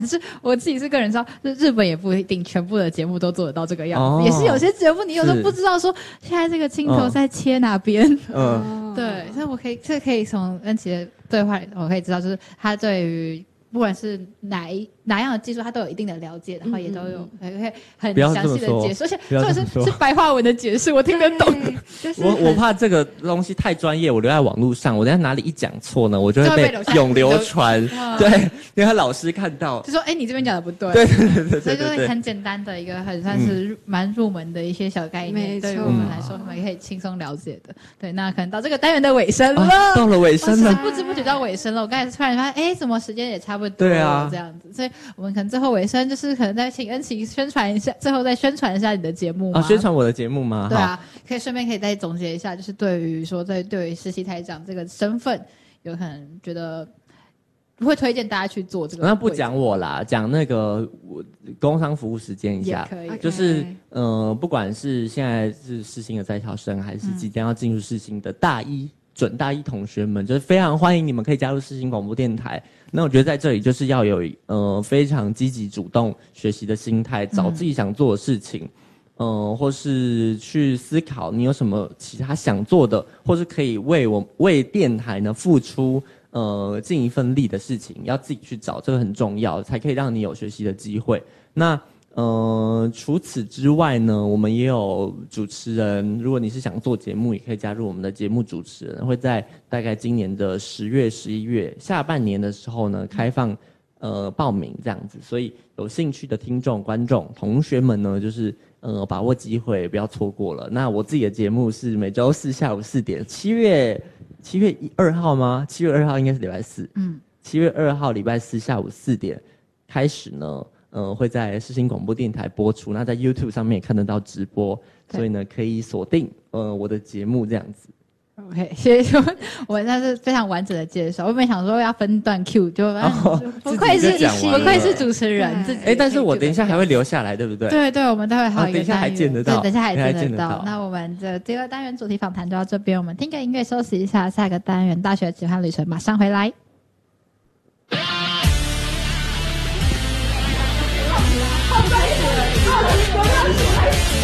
只是我自己是个人知道，日本也不一定全部的节目都做得到这个样子，也是有些节目你有时候不知道说现在这个镜头在切哪边。对，所以这可以从恩琪的对话我可以知道，就是他对于不管是哪样的技术，他都有一定的了解，然后也都有会很详细的解释，而且重点是白话文的解释，我听得懂。 我怕这个东西太专业，我留在网络上，我等下哪里一讲错呢，我就会被永流传。对，因为他老师看到就说：“你这边讲的不对。” 对， 所以就是很简单的一个很算是蛮入门的一些小概念，对于我们来说，我们也可以轻松了解的。对，那可能到这个单元的尾声了， 到了尾声了， 不知不觉到尾声了。我刚才突然发现，怎么时间也差不多了？对啊，这样子，所以我们可能最后尾声就是可能再请恩琪宣传一下，最后再宣传一下你的节目吗？ 宣传我的节目吗？ 对啊，顺便再总结一下，就是对于说对于实习台长这个身份，有可能觉得会推荐大家去做这个。 那不讲我啦，讲那个工商服务时间一下， 也可以。 就是不管是现在是世新的在校生，还是即将要进入世新的准大一同学们，就是非常欢迎你们可以加入世新广播电台。那我觉得在这里就是要有非常积极主动学习的心态，找自己想做的事情，或是去思考你有什么其他想做的，或是可以为电台呢付出尽一份力的事情，要自己去找，这个很重要，才可以让你有学习的机会。那除此之外呢，我们也有主持人，如果你是想做节目，也可以加入我们的节目主持人，会在大概今年的10月、11月下半年的时候呢，开放报名这样子。所以有兴趣的听众、观众、同学们呢，就是把握机会，不要错过了。那我自己的节目是每周四下午4点，7月2号吗？7月2号应该是礼拜四。7月2号礼拜四下午4点开始呢。会在世新广播电台播出，那在 YouTube 上面也看得到直播，所以呢可以锁定我的节目这样子。 OK， 谢谢我们那是非常完整的介绍。我本想说要分段 Q， 就不愧是主持人自己。 但是我等一下还会留下来，对不对？ 对，我们待会还有一个单元， 等一下还见得到， 对，等一下还见得到。那我们的第二单元主题访谈就到这边，我们听个音乐休息一下，下个单元大学奇幻旅程马上回来。